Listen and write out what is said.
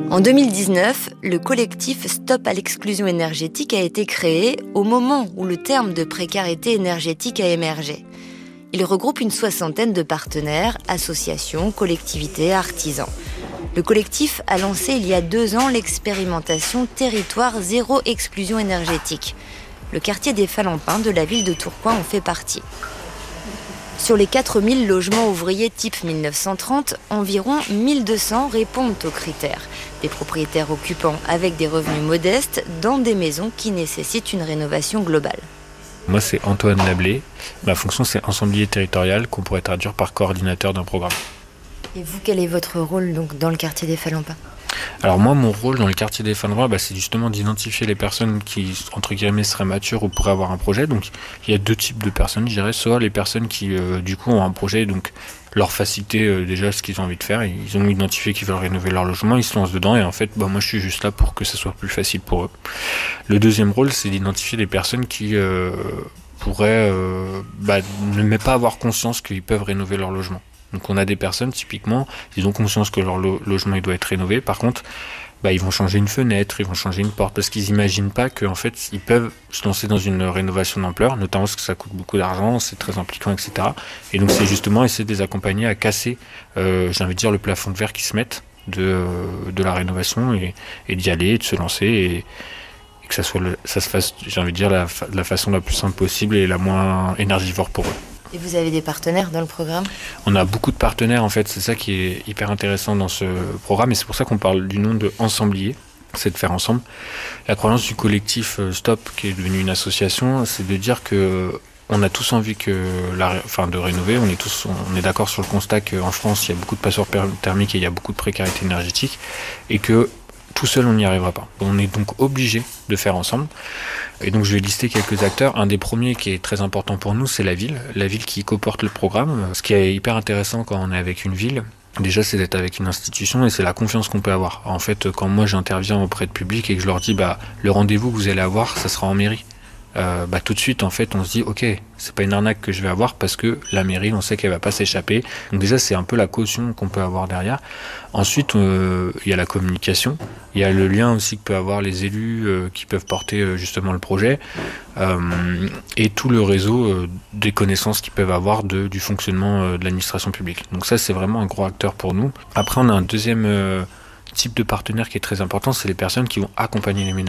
En 2019, le collectif Stop à l'exclusion énergétique a été créé au moment où le terme de précarité énergétique a émergé. Il regroupe une soixantaine de partenaires, associations, collectivités, artisans. Le collectif a lancé il y a 2 ans l'expérimentation Territoire zéro exclusion énergétique. Le quartier des Falampins de la ville de Tourcoing en fait partie. Sur les 4000 logements ouvriers type 1930, environ 1200 répondent aux critères. Des propriétaires occupants avec des revenus modestes dans des maisons qui nécessitent une rénovation globale. Moi, c'est Antoine Lablé. Ma fonction, c'est ensemblier territorial, qu'on pourrait traduire par coordinateur d'un programme. Et vous, quel est votre rôle donc, dans le quartier des Falampins ? Alors moi, mon rôle dans le quartier des Falampins, c'est justement d'identifier les personnes qui, entre guillemets, seraient matures ou pourraient avoir un projet. Donc il y a 2 types de personnes, je dirais. Soit les personnes qui, du coup, ont un projet, donc leur faciliter déjà ce qu'ils ont envie de faire. Ils ont identifié qu'ils veulent rénover leur logement, ils se lancent dedans et en fait, moi je suis juste là pour que ça soit plus facile pour eux. Le deuxième rôle, c'est d'identifier les personnes qui pourraient ne même pas avoir conscience qu'ils peuvent rénover leur logement. Donc on a des personnes, typiquement, ils ont conscience que leur logement il doit être rénové. Par contre, ils vont changer une fenêtre, ils vont changer une porte, parce qu'ils n'imaginent pas qu'en fait, ils peuvent se lancer dans une rénovation d'ampleur, notamment parce que ça coûte beaucoup d'argent, c'est très impliquant, etc. Et donc c'est justement essayer de les accompagner à casser, j'ai envie de dire, le plafond de verre qui se mettent de la rénovation et d'y aller, de se lancer et que ça se fasse, j'ai envie de dire, de la façon la plus simple possible et la moins énergivore pour eux. Et vous avez des partenaires dans le programme ? On a beaucoup de partenaires en fait, c'est ça qui est hyper intéressant dans ce programme et c'est pour ça qu'on parle du nom de ensemblier, c'est de faire ensemble. La croyance du collectif Stop, qui est devenu une association, c'est de dire que on a tous envie de rénover, on est d'accord sur le constat qu'en France il y a beaucoup de passoires thermiques et il y a beaucoup de précarité énergétique et que tout seul, on n'y arrivera pas. On est donc obligé de faire ensemble. Et donc, je vais lister quelques acteurs. Un des premiers qui est très important pour nous, c'est la ville qui coporte le programme. Ce qui est hyper intéressant quand on est avec une ville, déjà, c'est d'être avec une institution et c'est la confiance qu'on peut avoir. En fait, quand moi, j'interviens auprès de public et que je leur dis, le rendez-vous que vous allez avoir, ça sera en mairie. Tout de suite, en fait, on se dit, ok, c'est pas une arnaque que je vais avoir parce que la mairie, on sait qu'elle va pas s'échapper. Donc déjà, c'est un peu la caution qu'on peut avoir derrière. Ensuite, il y a la communication. Il y a le lien aussi que peuvent avoir les élus qui peuvent porter justement le projet et tout le réseau des connaissances qu'ils peuvent avoir du fonctionnement de l'administration publique. Donc ça, c'est vraiment un gros acteur pour nous. Après, on a un deuxième type de partenaire qui est très important, c'est les personnes qui vont accompagner les ménages.